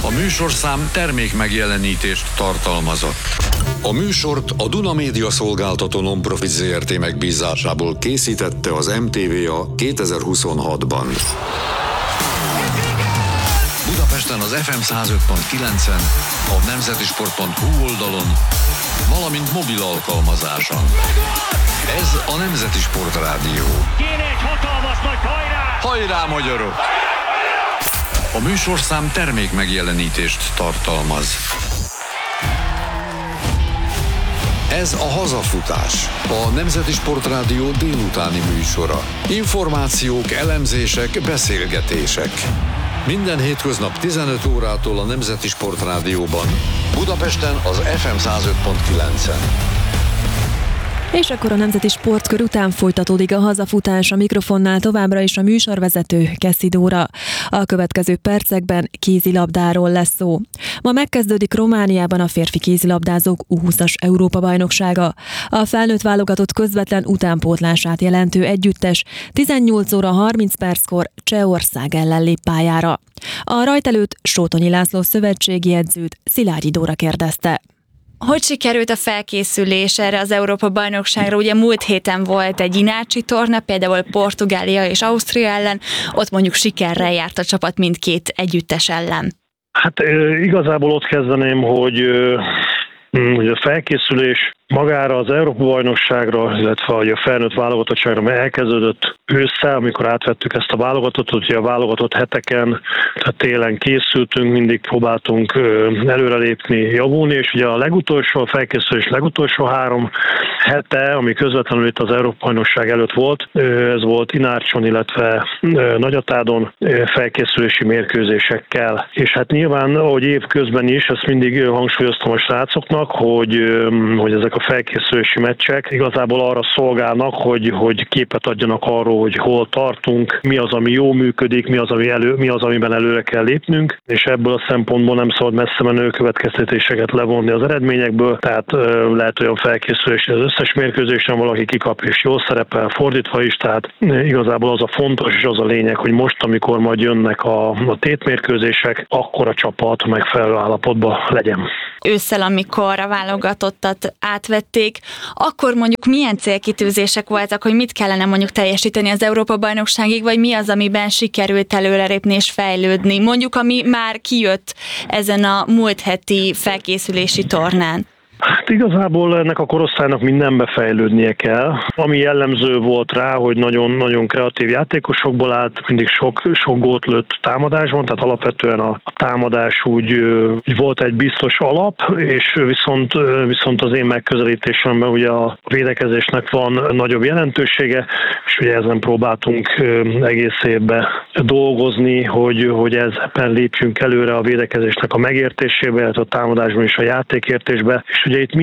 A műsorszám termék megjelenítést tartalmazott. A műsort a Duna Média Szolgáltató Non-Profit Zrt. Megbízásából készítette az MTVA 2026-ban. Budapesten az FM 105.9-en, a nemzetisport.hu oldalon, valamint mobil alkalmazáson. Ez a Nemzeti Sport Rádió. Kéne egy hatalmas nagy hajrá! Hajrá, magyarok! A műsorszám termék megjelenítést tartalmaz. Ez a Hazafutás, a Nemzeti Sport Rádió délutáni műsora. Információk, elemzések, beszélgetések. Minden hétköznap 15 órától a Nemzeti Sport Rádióban, Budapesten az FM 105.9-en. És akkor a Nemzeti Sportkör után folytatódik a Hazafutás, a mikrofonnál továbbra is a műsorvezető Kessy Dóra. A következő percekben kézilabdáról lesz szó. Ma megkezdődik Romániában a férfi kézilabdázók U20-as Európa-bajnoksága. A felnőtt válogatott közvetlen utánpótlását jelentő együttes 18 óra 30 perckor Csehország ellen lép pályára. A rajt előtt Sótonyi László szövetségi edzőt Szilágyi Dóra kérdezte. Hogy sikerült a felkészülés erre az Európa-bajnokságra? Ugye múlt héten volt egy inácsi torna, például Portugália és Ausztria ellen, ott mondjuk sikerrel járt a csapat mindkét együttes ellen. Hát igazából ott kezdeném, hogy a felkészülés magára az Európa-bajnokságra, illetve a felnőtt válogatottságra, mert elkezdődött ősszel, amikor átvettük ezt a válogatottat, ugye a válogatott heteken, tehát télen készültünk, mindig próbáltunk előrelépni, javulni, és ugye a felkészülés legutolsó 3 hete, ami közvetlenül itt az Európa-bajnokság előtt volt, ez volt Inárcson, illetve Nagyatádon felkészülési mérkőzésekkel. És hát nyilván, ahogy évközben is, ezt mindig hangsúlyoztam a srácoknak, hogy ezek a felkészülési meccsek igazából arra szolgálnak, hogy képet adjanak arról, hogy hol tartunk, mi az, ami jól működik, mi az, amiben előre kell lépnünk, és ebből a szempontból nem szabad messze menő következtetéseket levonni az eredményekből, tehát lehet olyan felkészülés, hogy az összes mérkőzésen valaki kikap és jól szerepel, fordítva is, tehát igazából az a fontos és az a lényeg, hogy most, amikor majd jönnek a tétmérkőzések, akkor a csapat megfelelő állapotban legyen. Ősszel, amikor a válogatottat átvették, akkor mondjuk milyen célkitűzések voltak, hogy mit kellene mondjuk teljesíteni az Európa-bajnokságig, vagy mi az, amiben sikerült előrelépni és fejlődni, mondjuk ami már kijött ezen a múlt heti felkészülési tornán? Hát igazából ennek a korosztálynak mindenbe fejlődnie kell. Ami jellemző volt rá, hogy nagyon-nagyon kreatív játékosokból állt, mindig sok gólt lőtt támadásban, tehát alapvetően a támadás úgy volt egy biztos alap, és viszont az én megközelítésemben ugye a védekezésnek van nagyobb jelentősége, és ugye ezen próbáltunk egész évben dolgozni, hogy ezben lépjünk előre a védekezésnek a megértésébe, illetve a támadásban is a játékértésbe, és ugye itt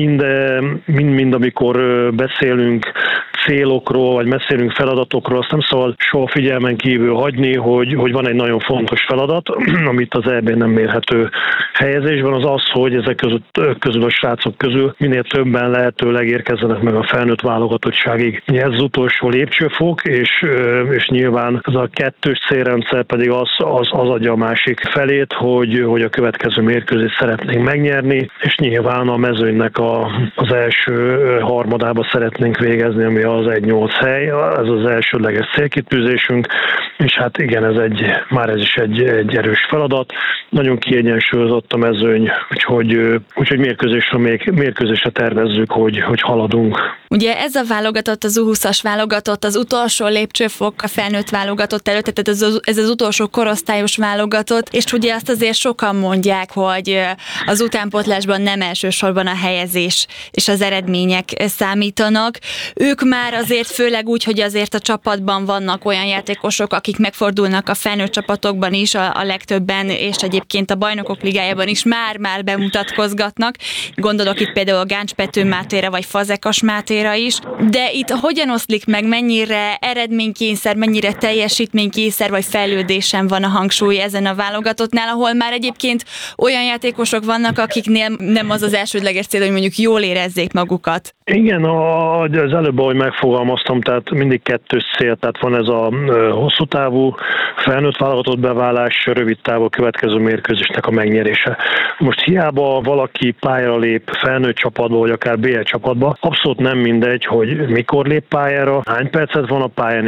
mind amikor beszélünk célokról, vagy beszélünk feladatokról, azt nem szabad soha figyelmen kívül hagyni, hogy van egy nagyon fontos feladat, amit az EB nem mérhető helyezésben, az, hogy ezek közül a srácok közül minél többen lehetőleg érkezzenek meg a felnőtt válogatottságig. Ez az utolsó lépcsőfok, és nyilván ez a kettős célrendszer pedig az adja a másik felét, hogy a következő mérkőzést szeretnénk megnyerni, és nyilván a mezőnynek az első harmadába szeretnénk végezni, ami az 1-8 hely, ez az elsődleges célkitűzésünk, és hát igen, ez is egy erős feladat. Nagyon kiegyensúlyozott a mezőny, úgyhogy mérkőzésre tervezzük, hogy haladunk. Ugye ez a válogatott, az U20-as válogatott, az utolsó lépcsőfok a felnőtt válogatott előtt, tehát ez az utolsó korosztályos válogatott, és ugye azt azért sokan mondják, hogy az utánpótlásban nem elsősorban a helyezés és az eredmények számítanak. Ők már azért főleg úgy, hogy azért a csapatban vannak olyan játékosok, akik megfordulnak a felnőtt csapatokban is, a legtöbben, és egyébként a Bajnokok Ligájában is már bemutatkozgatnak. Gondolok itt például a Gáncs Pető Mátére vagy Fazekas Mátére, célra is, de itt hogyan oszlik meg, mennyire eredménykényszer, mennyire teljesítménykényszer vagy fejlődésen van a hangsúly ezen a válogatottnál, ahol már egyébként olyan játékosok vannak, akiknél nem az az elsődleges cél, hogy mondjuk jól érezzék magukat. Igen, az előbb, ahogy megfogalmaztam, tehát mindig kettős cél, tehát van ez a hosszú távú felnőtt válogatott beválás, rövid távú következő mérkőzésnek a megnyerése. Most hiába valaki pályára lép felnőtt csapatba, vagy akár BL csapatba, abszolút nem mindegy, hogy mikor lép pályára, hány percet van a pályán,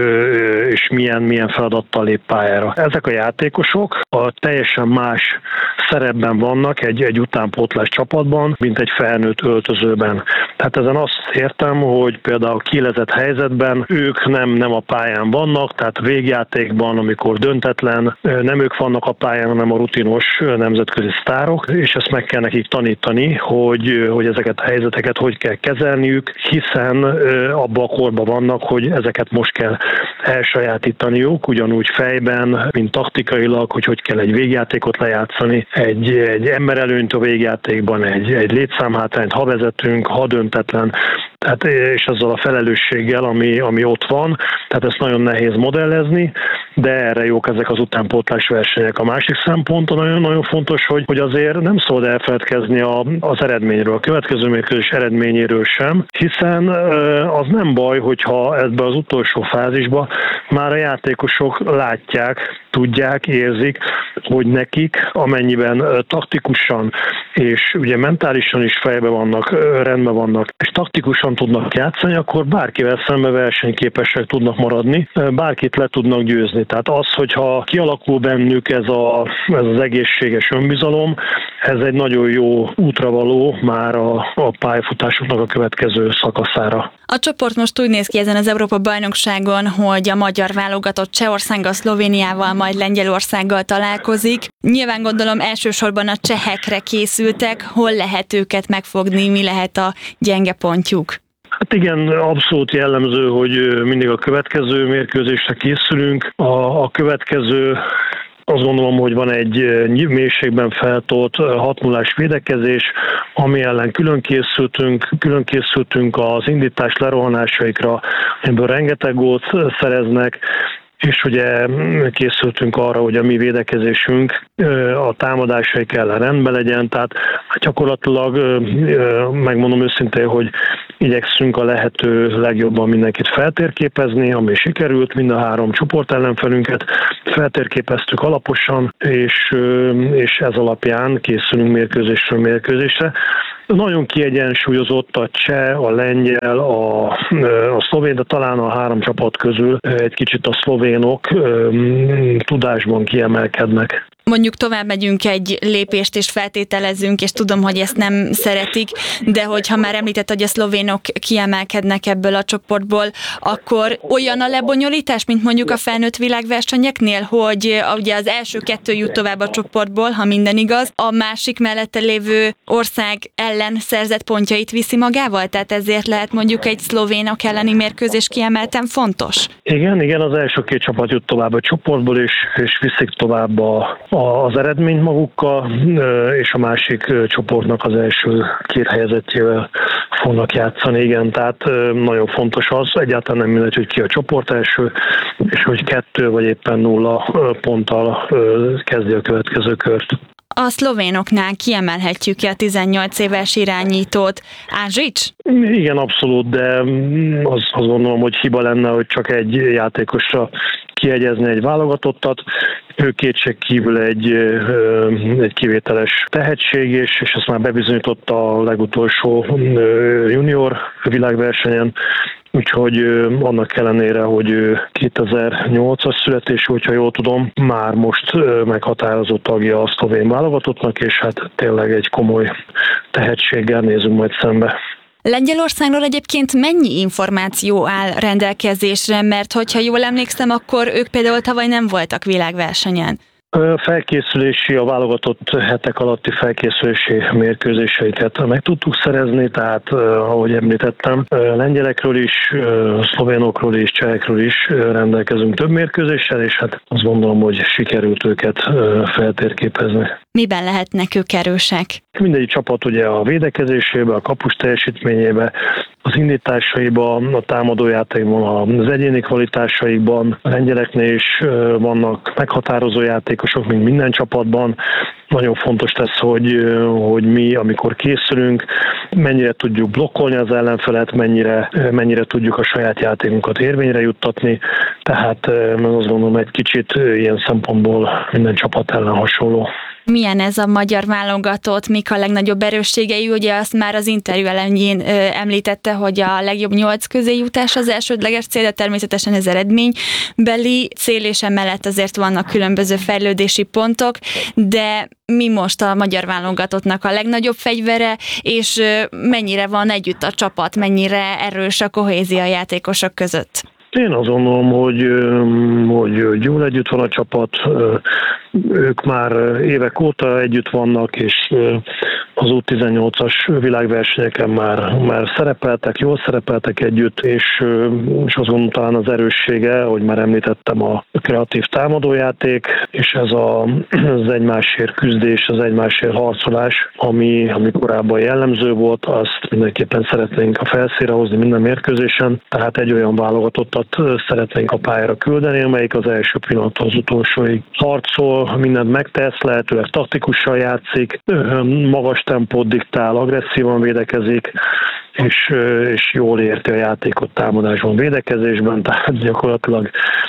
és milyen feladattal lép pályára. Ezek a játékosok teljesen más szerepben vannak egy utánpótlás csapatban, mint egy felnőtt öltözőben. Tehát ezen azt értem, hogy például kiélezett helyzetben ők nem a pályán vannak, tehát végjátékban, amikor döntetlen, nem ők vannak a pályán, hanem a rutinos nemzetközi sztárok, és ezt meg kell nekik tanítani, hogy ezeket a helyzeteket hogy kell kezelniük, hiszen abban a korban vannak, hogy ezeket most kell elsajátítaniuk, ugyanúgy fejben, mint taktikailag, hogy kell egy végjátékot lejátszani, egy emberelőnyt a végjátékban, egy létszámhátrányt, ha vezetünk, ha döntetlen, tehát, és azzal a felelősséggel, ami ott van, tehát ezt nagyon nehéz modellezni, de erre jók ezek az utánpótlás versenyek. A másik szempont nagyon fontos, hogy azért nem szabad elfeledkezni az eredményről, a következő mérkőzés eredményéről sem, hiszen az nem baj, hogyha ebbe az utolsó fázisba már a játékosok látják, tudják, érzik, hogy nekik, amennyiben taktikusan és ugye mentálisan is fejben vannak, rendben vannak, és taktikusan tudnak játszani, akkor bárkivel szemben versenyképesek tudnak maradni, bárkit le tudnak győzni. Tehát az, hogyha kialakul bennük ez az egészséges önbizalom, ez egy nagyon jó útravaló már a pályafutásoknak a következő szakaszára. A csoport most úgy néz ki ezen az Európa-bajnokságon, hogy a magyar válogatott Csehországgal, Szlovéniával, majd Lengyelországgal találkozik. Nyilván gondolom elsősorban a csehekre készültek, hol lehet őket megfogni, mi lehet a gyenge pontjuk? Hát igen, abszolút jellemző, hogy mindig a következő mérkőzésre készülünk. A következő, azt gondolom, hogy van egy mélységben feltolt 6-0-ás védekezés, ami ellen külön készültünk az indítás lerohanásaikra, ebből rengeteg gólt szereznek, és ugye készültünk arra, hogy a mi védekezésünk a támadásaik ellen rendben legyen, tehát gyakorlatilag megmondom őszintén, hogy igyekszünk a lehető legjobban mindenkit feltérképezni, ami sikerült, mind a 3 csoport ellenfelünket feltérképeztük alaposan, és ez alapján készülünk mérkőzésről mérkőzésre. Nagyon kiegyensúlyozott a cseh, a lengyel, a szlovén, de talán a 3 csapat közül egy kicsit a szlovénok tudásban kiemelkednek. Mondjuk tovább megyünk egy lépést és feltételezünk, és tudom, hogy ezt nem szeretik, de hogyha már említett, hogy a szlovénok kiemelkednek ebből a csoportból, akkor olyan a lebonyolítás, mint mondjuk a felnőtt világversenyeknél, hogy ugye az első 2 jut tovább a csoportból, ha minden igaz, a másik mellette lévő ország ellen szerzett pontjait viszi magával, tehát ezért lehet mondjuk egy szlovénok elleni mérkőzés kiemelten fontos? Igen, az első 2 csapat jut tovább a csoportból, és viszik tovább az eredményt magukkal, és a másik csoportnak az első 2 helyezettjével fognak játszani, igen, tehát nagyon fontos az, egyáltalán nem mindegy, hogy ki a csoport első, és hogy 2 vagy éppen 0 ponttal kezdi a következő kört. A szlovénoknál kiemelhetjük-e a 18 éves irányítót, Ázsics? Igen, abszolút, de azt gondolom, hogy hiba lenne, hogy csak egy játékosra kiegyezni egy válogatottat. Ő kétségkívül egy kivételes tehetség, és ezt már bebizonyította a legutolsó junior világversenyen. Úgyhogy annak ellenére, hogy 2008-as születésű, hogyha jól tudom, már most meghatározott tagja a szlovén válogatottnak, és hát tényleg egy komoly tehetséggel nézünk majd szembe. Lengyelországról egyébként mennyi információ áll rendelkezésre, mert hogyha jól emlékszem, akkor ők például tavaly nem voltak világversenyen. Felkészülési, a válogatott hetek alatti felkészülési mérkőzéseiket meg tudtuk szerezni, tehát ahogy említettem, lengyelekről is, szlovénokról is, csehekről is rendelkezünk több mérkőzéssel, és hát azt gondolom, hogy sikerült őket feltérképezni. Miben lehetnek ők erősek? Mindegyik csapat ugye a védekezésébe, a kapus teljesítményébe, az indításaiban, a támadójátékban, az egyéni kvalitásaikban. A lengyeleknél is vannak meghatározó játékosok, mint minden csapatban. Nagyon fontos lesz, hogy mi, amikor készülünk, mennyire tudjuk blokkolni az ellenfelet, mennyire tudjuk a saját játékunkat érvényre juttatni. Tehát azt gondolom, egy kicsit ilyen szempontból minden csapat ellen hasonló. Milyen ez a magyar válogatott, mik a legnagyobb erősségei? Ugye azt már az interjú elején említette, hogy a legjobb 8 közé jutás az elsődleges cél, de természetesen ez eredménybeli cél, és emellett azért vannak különböző fejlődési pontok, de mi most a magyar válogatottnak a legnagyobb fegyvere, és mennyire van együtt a csapat, mennyire erős a kohézia a játékosok között? Én azt gondolom, hogy jól együtt van a csapat, ők már évek óta együtt vannak, és az U18-as világversenyeken már szerepeltek, jól szerepeltek együtt, és azt gondolom talán az erőssége, hogy már említettem, a kreatív támadójáték, és ez az egymásért küzdés, az egymásért harcolás, ami korábban jellemző volt, azt mindenképpen szeretnénk a felszínre hozni minden mérkőzésen, tehát egy olyan válogatottat szeretnénk a pályára küldeni, amelyik az első pillanattól az utolsóig harcol, mindent megtesz, lehetőleg taktikusan játszik, magas tempót diktál, agresszívan védekezik, és jól érti a játékot támadásban, védekezésben, tehát gyakorlatilag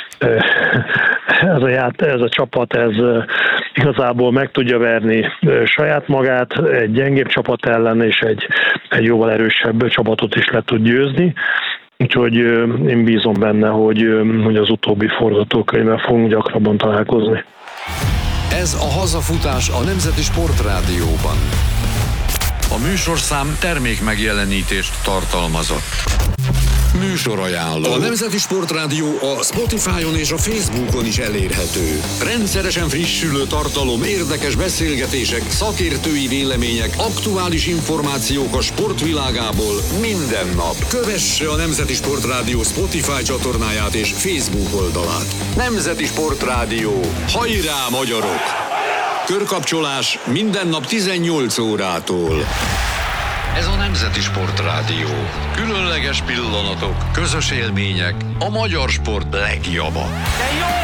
ez a csapat igazából meg tudja verni saját magát egy gyengébb csapat ellen, és egy jóval erősebb csapatot is le tud győzni. Úgyhogy én bízom benne, hogy az utóbbi forgatókönyvvel fogunk gyakrabban találkozni. Ez a hazafutás a Nemzeti Sportrádióban. A műsorszám termékmegjelenítést tartalmazott. Műsorajánló. A Nemzeti Sportrádió a Spotify-on és a Facebookon is elérhető. Rendszeresen frissülő tartalom, érdekes beszélgetések, szakértői vélemények, aktuális információk a sportvilágából minden nap. Kövesse a Nemzeti Sportrádió Spotify csatornáját és Facebook oldalát. Nemzeti Sportrádió. Hajrá, magyarok! Körkapcsolás minden nap 18 órától. Ez a Nemzeti Sportrádió. Különleges pillanatok, közös élmények, a magyar sport legjava. De jó